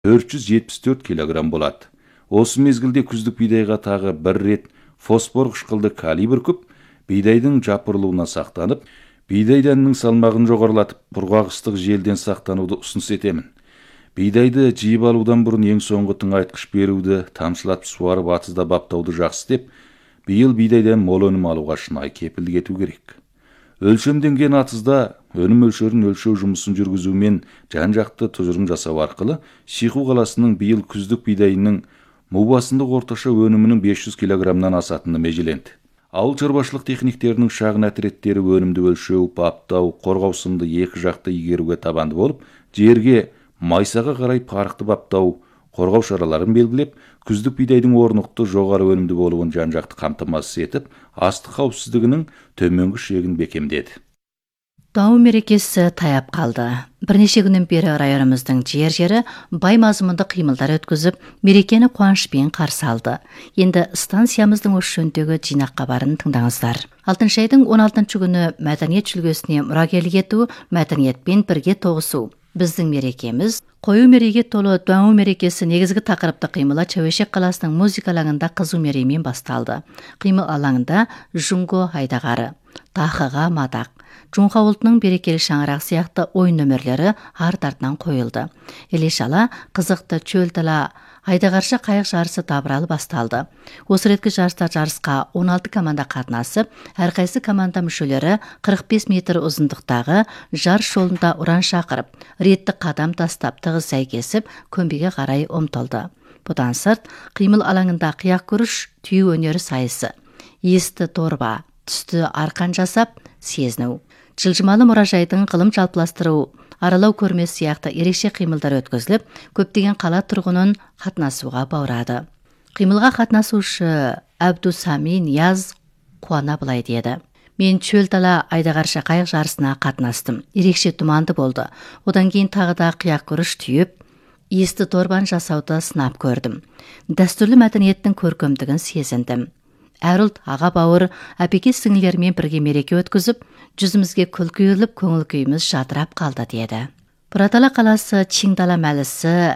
474 килограмм болады. Осы мезгілде күздік бидайға тағы бір рет фосфор қышқылды калий бүркіп, бидайдың жапырылуына сақтанып, бидай дәнінің салмағын жоғарылатып, құрғақ ыстық желден сақтануды ұсыныс етемін. Бидайды жиып алудан бұрын ең соңғы тыңайтқыш беруді, тамшылатып суарып атызда баптауды жақсы деп, биыл бидайдан мол өнім алуға шынайы кепілдік ету керек. Өлшемденген атызда өнім мөлшерін өлшеу жұмысын жүргізумен жан-жақты тұжырым жасау арқылы Шиқу қаласының биыл күздік бидайының мұбасындық орташа өнімінің 500 килограммнан асатыны межеленді. Ауыл шаруашылық техниктерінің шағын әтіреттері өнімді өлшеу, баптау, қорғау сынды екі жақты игеруге табанды болып, жерге майсаға қарай парықты баптау, қорғау шараларын белгілеп, күздік бидайдың орнықты жоғары өнімді болуын жан-жақты қамтамасыз етіп, астық қауіпсіздігінің төменгі шегін бекемдеді. Дау мерекесі таяп қалды. Бірнеше күннен бері районымыздың жері бай мазмұнды қимылдар өткізіп, мерекені қуанышпен қарсы алды. Енді станциямыздың осы жөніндегі жинақ хабарын тыңдаңыздар. Алтыншы айдың 16 күні мәдениет жүлгесіне мұрагерлік ету, мәдениетпен бірге тоғысу. Біздің мерекеміз қою мереге толы Дуаңу мерекесі негізгі тақырыпты қимылы Чәуешек қаласының музыка алаңында қызу мереймен басталды. Қимыл алаңында Жунго айдағары, Тахыға мадақ, Жунға ұлтының берекелі шаңырақ сияқты ойын нөмірлері арт-артынан қойылды. Іле-шала қызықты чөл тала айдағарша қайық жарысы дабыралы басталды. Осы реткі жарысқа 16 команда қатынасып, әрқайсы команда мүшелері 45 метр ұзындықтағы жарыс жолында ұран шақырып, ретті қадам тастап тығыз сәйкесіп, көмбеге қарай ұмтылды. Бұдан сырт, қимыл алаңында қияқ күріш, түйе өнері сайысы, есті торба, түсті арқан жасап, сезіну. Жылжымалы мұражайдың ғылым жалпыластыру, аралау көрмесі сияқты ерекше қимылдар өткізіліп, көптеген қала тұрғынын қатынасуға баурады. Қимылға қатынасушы Әбдусами Нияз қуана былай деді: Мен чөл тала айдағарша қайық жарысына қатынастым. Ерекше тұманды болды. Одан кейін тағы да қияқ күріш түйіп, есті торбан жасауды сынап көрдім. Дәстүрлі мәдениеттің көркемдігін сезіндім. Әр ұлт аға бауыр, әпеке сіңлермен бірге мереке өткізіп, жүзімізге күлкі үйіріліп, көңіл күйіміз жадырап қалды деді. Бұратала қаласы Чиндала мәлісі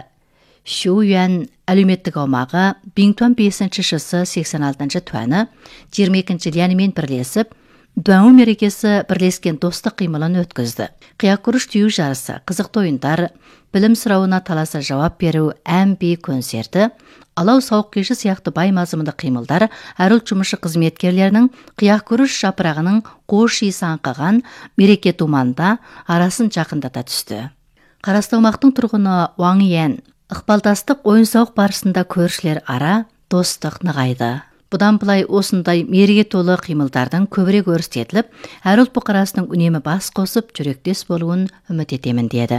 Шуюан әлеуметтік аумағы Бингтуан 5-ші 86-ші туаны 22-ші Лянмен бірлесіп, Дуаңу мерекесі бірлескен достық қимылын өткізді. Қияқ күріш түйу жарысы, қызықты ойындар, білім сұрауына таласа жауап беру, ән-би концерті, алау сауық кеші сияқты бай мазмұнды қимылдар әр ұлт жұмысшы қызметкерлерінің қияқ күріш жапырағының қош иісі аңқыған мереке думанда арасын жақындата түсті. Қарастаумақтың тұрғыны Уаң Йен, ықпалдастық ойын-сауық барысында көршілер ара достық нығайды. Бұдан былай осындай мереке толы қимылдардың көбірек өрістетіліп, әр ұлт бұқарасының үнемі бас қосып, жүректес болуын үміт етемін деді.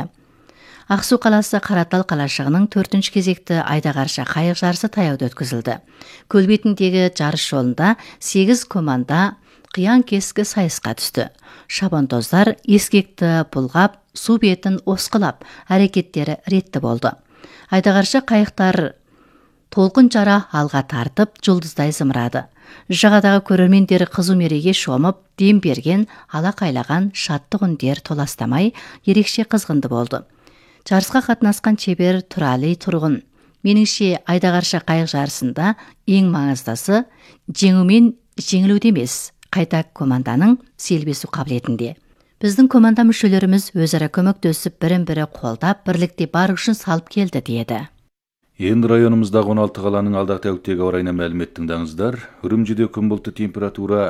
Ақсу қаласы Қаратал қалашығының 4-ші кезекті айдағарша қайық жарысы таяуда өткізілді. Көл бетіндегі жарыс жолында 8 команда қиян-кескі сайысқа түсті. Шабандоздар ескекті бұлғап, су бетін осқылап, әрекеттері ретті болды. Айдағарша қайықтар толқын жара алға тартып, жұлдыздай зымырады. Жағадағы көрермендері қызу мереге шомып, дем берген, ала қайлаған шаттық үндер толастамай, ерекше қызғынды болды. Жарысқа қатынасқан шебер Турали тұрғын: Меніңше айдағарша қайық жарысында ең маңыздысы жеңу мен жеңілуде емес, қайта команданың селбесу қабілетінде. Біздің команда мүшелеріміз өзара көмектесіп, бірін-бірі қолдап, бірлікте бар күшін салып келді деді. Енді районымыздағы 16 қаланың алдағы тәуліктегі ауа райына мәлімет тыңдаңыздар. Үрімжіде күн бұлтты, температура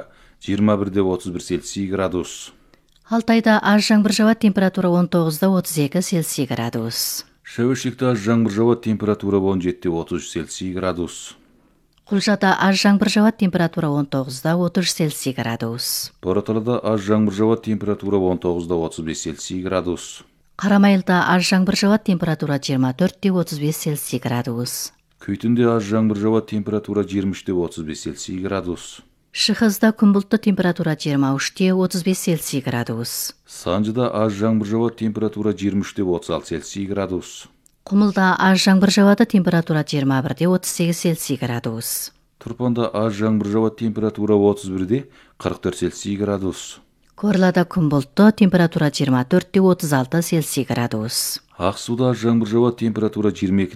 21-31 Цельсий градус. Алтайда аз жаңбыр жауады, температура 19-32 Цельсий градус. Шәуешекте аз жаңбыр жауады, температура 17-30 Цельсий градус. Құлжада аз жаңбыр жауады, температура 19-30 Цельсий градус. Тораталыда аз жаңбыр жауады, температура 19-35 Цельсий градус. Қарамайлда аз жаңбыр жауады, температура 24-35 Цельсий градус. Күйтінде аз жаңбыр жауады, температура 23-35 Цельсий градус. Шығызда күн бұлтты, температура 23-35 Цельсий градус. Санжыда аз жаңбыр жауады, температура 23-36 Цельсий градус. Құмылда аз жаңбыр жауады, температура 21-38 Цельсий градус. Тұрпанда аз жаңбыр жауады, температура 31-44 Цельсий градус. Корлада күн бұлтты, температура 24-36 Цельсий градус. Ақсуда жаңбыр жауады, температура 22